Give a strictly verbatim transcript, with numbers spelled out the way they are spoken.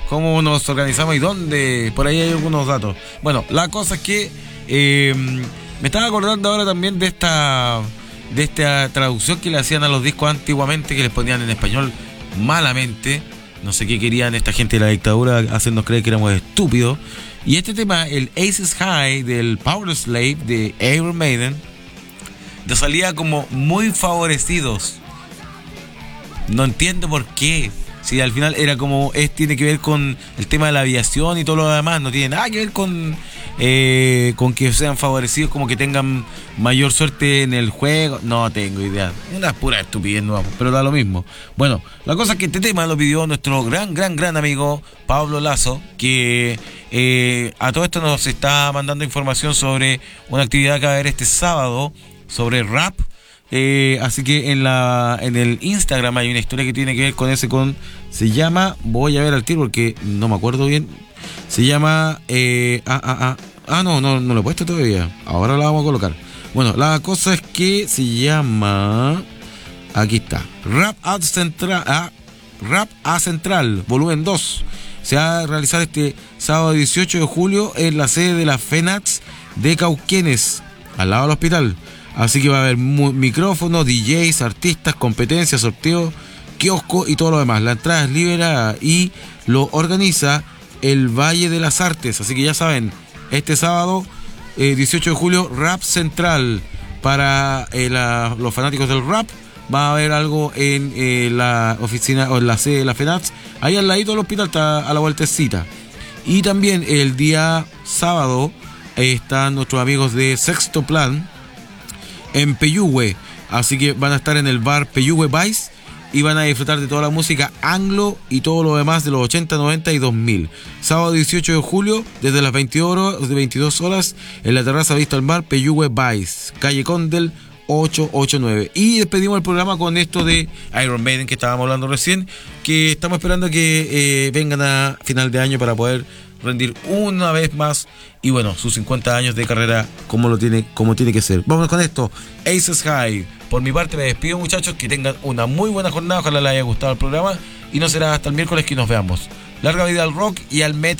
cómo nos organizamos y dónde. Por ahí hay algunos datos. Bueno, la cosa es que eh, me estaba acordando ahora también de esta de esta traducción que le hacían a los discos antiguamente, que les ponían en español malamente. No sé qué querían esta gente de la dictadura, hacernos creer que éramos estúpidos. Y este tema, el Aces High del Power Slave de Iron Maiden, nos salía como muy favorecidos. No entiendo por qué. Si al final era como, es, tiene que ver con el tema de la aviación y todo lo demás, no tiene nada que ver con eh, con que sean favorecidos, como que tengan mayor suerte en el juego. No tengo idea, una pura estupidez, no, pero da lo mismo. Bueno, la cosa es que este tema lo pidió nuestro gran, gran, gran amigo Pablo Lazo, que eh, a todo esto nos está mandando información sobre una actividad que va a haber este sábado sobre rap. Eh, así que en la en el Instagram hay una historia que tiene que ver con ese, con se llama, voy a ver al tiro porque no me acuerdo bien, se llama eh, ah, ah, ah, ah no, no, no lo he puesto todavía, ahora la vamos a colocar. Bueno, la cosa es que se llama, aquí está, Rap a Central, ah, Rap a Central, volumen dos. Se va a realizar este sábado dieciocho de julio en la sede de la FENATS de Cauquenes, al lado del hospital. Así que va a haber micrófonos, D Js, artistas, competencias, sorteos, kiosco y todo lo demás. La entrada es libre y lo organiza el Valle de las Artes. Así que ya saben, este sábado eh, dieciocho de julio, Rap Central para eh, la, los fanáticos del rap. Va a haber algo en eh, la oficina o en la sede de la FENATS, ahí al ladito del hospital, está a la vueltecita. Y también el día sábado eh, están nuestros amigos de Sexto Plan en Peyúgue, así que van a estar en el bar Peyúgue Vice y van a disfrutar de toda la música anglo y todo lo demás de los ochenta, noventa y dos mil. Sábado dieciocho de julio, desde las veintidós horas, en la terraza vista al mar Peyúgue Vice, calle Condel ochocientos ochenta y nueve. Y despedimos el programa con esto de Iron Maiden que estábamos hablando recién, que estamos esperando que eh, vengan a final de año para poder rendir una vez más y bueno, sus cincuenta años de carrera como lo tiene, como tiene que ser. Vamos con esto, Aces High. Por mi parte me despido, muchachos, que tengan una muy buena jornada, ojalá les haya gustado el programa y no será hasta el miércoles que nos veamos. Larga vida al rock y al metal.